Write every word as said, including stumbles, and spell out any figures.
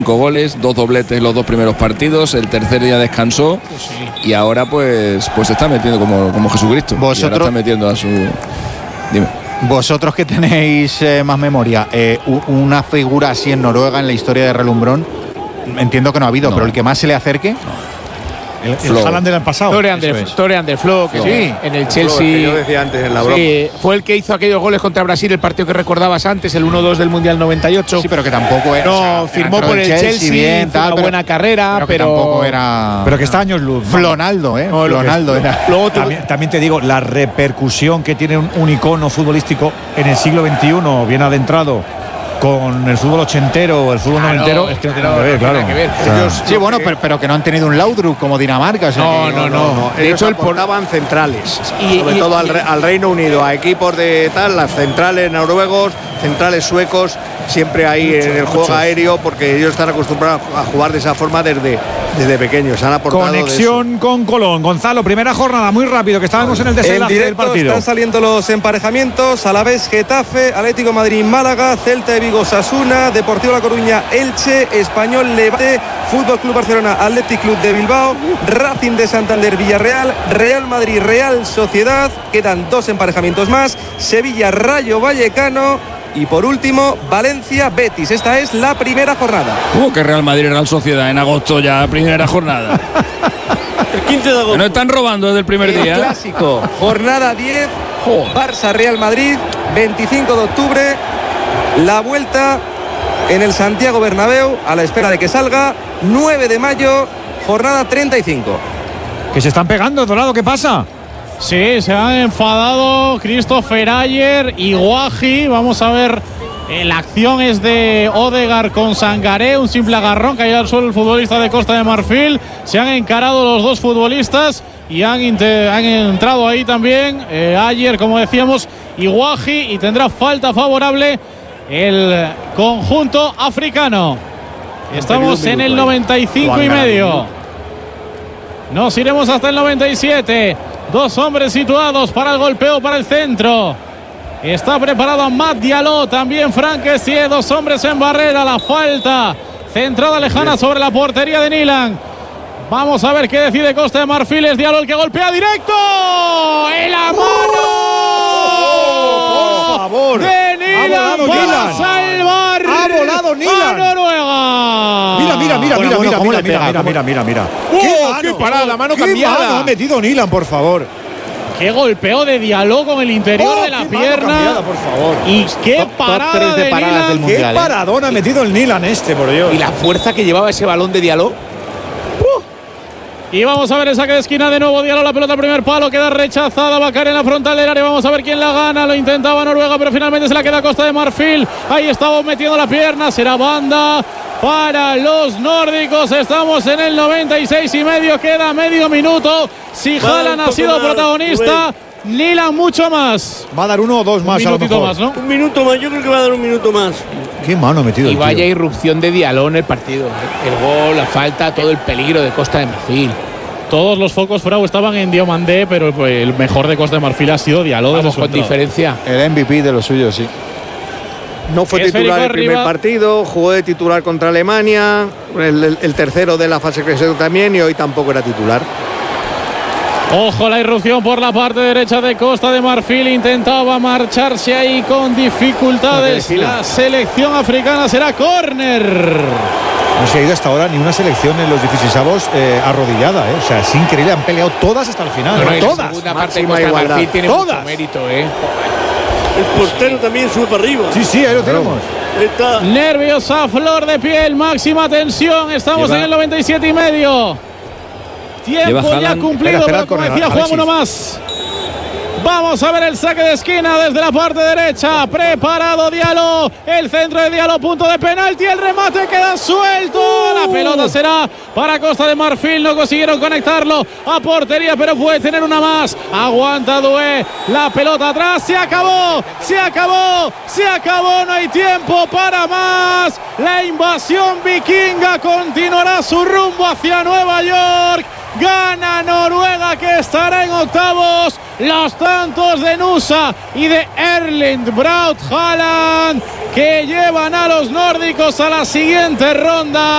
cinco goles, dos dobletes en los dos primeros partidos, el tercer día descansó sí. y ahora pues pues se está metiendo como, como Jesucristo. ¿Vosotros? Y ahora está metiendo a su... Dime. Vosotros que tenéis eh, más memoria, eh, una figura así en Noruega en la historia de relumbrón, entiendo que no ha habido, no. pero el que más se le acerque... No. El, el Haaland del pasado. Tore Ander Flo, que sí. en el Chelsea. Que yo decía antes en la broma. Sí, fue el que hizo aquellos goles contra Brasil, el partido que recordabas antes, el uno dos del Mundial noventa y ocho. Sí, pero que tampoco era. No, o sea, firmó por el Chelsea, Chelsea bien, tal, una pero, buena carrera, pero, pero. Que tampoco era. Pero que está años luz. Flonaldo, ¿eh? No, Flonaldo era. Luego también, también te digo, la repercusión que tiene un, un icono futbolístico en el siglo veintiuno, bien adentrado, con el fútbol ochentero, el fútbol claro, noventero, es que no tiene nada que ver, claro. Que ver. Ellos, sí, bueno, pero, pero que no han tenido un Laudrup como Dinamarca. O sea, no, que, no, no, no. De hecho, aportaban centrales, y, sobre y, todo y, al, al Reino Unido, a equipos de tal, las centrales noruegos, centrales suecos, siempre ahí muchos, en el juego muchos. aéreo, porque ellos están acostumbrados a jugar de esa forma desde, desde pequeños. Han aportado conexión con Colón. Gonzalo, primera jornada, muy rápido, que estábamos en el desenlace en del partido. Están saliendo los emparejamientos: Alavés, Getafe, Atlético Madrid, Málaga, Celta de Vigo, Osasuna, Deportivo La Coruña, Elche, Español, Levante, Fútbol Club Barcelona, Athletic Club de Bilbao, Racing de Santander, Villarreal, Real Madrid, Real Sociedad. Quedan dos emparejamientos más: Sevilla, Rayo Vallecano. Y por último, Valencia, Betis. Esta es la primera jornada. Uh, que Real Madrid, Real Sociedad en agosto ya, primera jornada. El quince de agosto. Nos están robando desde el primer el día. Clásico, jornada diez, oh. Barça, Real Madrid, veinticinco de octubre. La vuelta en el Santiago Bernabéu, a la espera de que salga, nueve de mayo, jornada treinta y cinco. Que se están pegando, Dorado, ¿qué pasa? Sí, se han enfadado Christopher Ayer y Guaji. Vamos a ver, eh, la acción es de Odegaard con Sangaré, un simple agarrón, cayó al suelo el futbolista de Costa de Marfil. Se han encarado los dos futbolistas y han, han entrado ahí también eh, Ayer, como decíamos, y Guaji, y tendrá falta favorable el conjunto africano. Estamos en el noventa y cinco y medio. Nos iremos hasta el noventa y siete. Dos hombres situados para el golpeo para el centro. Está preparado Matt Diallo, también Frank Kessie, dos hombres en barrera. La falta centrada lejana sobre la portería de Nilan. Vamos a ver qué decide Costa de Marfil. Es Diallo el que golpea directo. ¡En la mano! ¡Oh, por favor! De Nilan para Nilan. salvar ¡Ha volado Nilan! a Noruega! Mira, mira, mira, bueno, mira, bueno, mira, ¿cómo mira, le mira, pega? mira, mira, mira, mira. ¡Oh, ¡Qué mano! qué parada! Mano ¡Qué cambiada! mano ha metido Nilan, por favor! ¡Qué golpeo de Diallo con el interior oh, de la qué pierna! Cambiada, por favor. Y qué top, parada top tres de, de paradas Nilan. del mundial, ¡Qué ¿eh? paradón ha metido el Nilan este, por Dios! Y la fuerza que llevaba ese balón de Diallo. Y vamos a ver el saque de esquina de nuevo. Diallo, la pelota al primer palo, queda rechazada. Va a caer en la frontal del área. Vamos a ver quién la gana. Lo intentaba Noruega, pero finalmente se la queda Costa de Marfil. Ahí estaba metiendo la pierna. Será banda para los nórdicos. Estamos en el noventa y seis y medio. Queda medio minuto. Si Haaland ha sido protagonista, Nilan mucho más. Va a dar uno o dos más. Un minutito más, ¿no? Un minuto más, yo creo que va a dar un minuto más. Qué mano ha metido Y el vaya tío. irrupción de Diallo en el partido. El gol, la falta, todo el peligro de Costa de Marfil. Todos los focos, Frau, estaban en Diomandé, pero pues, el mejor de Costa de Marfil ha sido Diallo. Vamos, con diferencia. El M V P de lo suyo, sí. No fue titular el primer partido, jugó de titular contra Alemania, el, el, el tercero de la fase clasificatoria también, y hoy tampoco era titular. Ojo, la irrupción por la parte derecha de Costa de Marfil. Intentaba marcharse ahí con dificultades. La selección africana será córner. No se ha ido hasta ahora ni una selección en los dieciseisavos eh, arrodillada, ¿eh? O sea, es increíble, han peleado todas hasta el final. No, no, ¿eh? y la Todas. segunda parte de Máxima Costa de igualdad. Marfil tiene Todas. mucho mérito, ¿eh? El portero también sube para arriba. Sí, sí, ahí lo tenemos. Está. Nervios a flor de piel, máxima tensión. Estamos Lleva, en el noventa y siete y medio. Tiempo ya Haaland. cumplido, Espera, espera, pero como corner, decía Juan, Alexis. uno más. Vamos a ver el saque de esquina desde la parte derecha. Preparado Diallo. El centro de Diallo, punto de penalti. El remate queda suelto. La pelota será para Costa de Marfil. No consiguieron conectarlo a portería, pero puede tener una más. Aguanta Doué. La pelota atrás. Se acabó. Se acabó. Se acabó. No hay tiempo para más. La invasión vikinga continuará su rumbo hacia Nueva York. Gana Noruega, que estará en octavos. Los tantos de Nusa y de Erling Braut Haaland, que llevan a los nórdicos a la siguiente ronda.